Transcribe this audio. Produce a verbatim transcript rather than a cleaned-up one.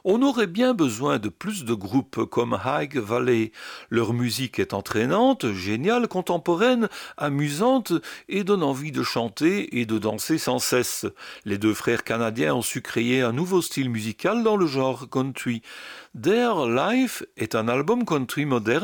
On aurait bien besoin de plus de groupes comme High Valley. Leur musique est entraînante, géniale, contemporaine, amusante et donne envie de chanter et de danser sans cesse. Les deux frères canadiens ont su créer un nouveau style musical dans le genre country. Their Life est un album country moderne